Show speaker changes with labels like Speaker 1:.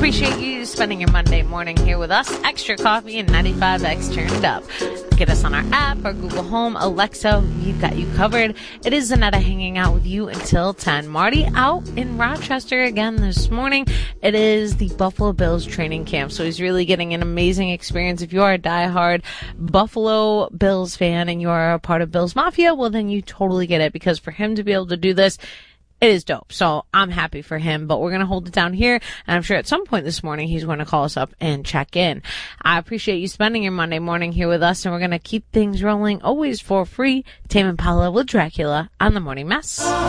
Speaker 1: Appreciate you spending your Monday morning here with us. Extra coffee and 95X turned up. Get us on our app or Google Home, Alexa, we've got you covered. It is Zanetta hanging out with you until 10. Marty out in Rochester again this morning. It is the Buffalo Bills training camp, so he's really getting an amazing experience. If you are a diehard Buffalo Bills fan and you are a part of Bills Mafia, well, then you totally get it, because for him to be able to do this, it is dope. So I'm happy for him, but we're going to hold it down here. And I'm sure at some point this morning, he's going to call us up and check in. I appreciate you spending your Monday morning here with us, and we're going to keep things rolling always for free. Tame Impala with Dracula on The Morning Mess.